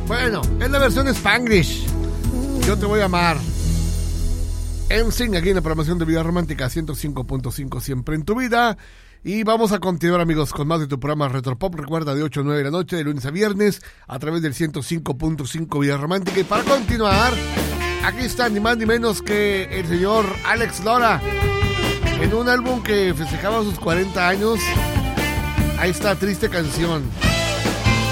Bueno, es la versión Spanglish. Yo te voy a amar. NSYNC aquí en la programación de Vida Romántica 105.5, siempre en tu vida. Y vamos a continuar, amigos, con más de tu programa Retropop. Recuerda, de 8 a 9 de la noche, de lunes a viernes, a través del 105.5 Vida Romántica. Y para continuar, aquí está ni más ni menos que el señor Alex Lora, en un álbum que festejaba sus 40 años. Ahí está, Triste Canción.